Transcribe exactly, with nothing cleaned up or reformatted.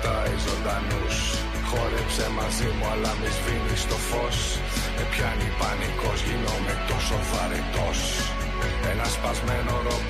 κρατάει ζωντανούς. Χόρεψε μαζί μου αλλά μη σβήνεις το φως. Με πιάνει πανικός, γίνομαι τόσο βαρετός. Ένα σπασμένο ροκ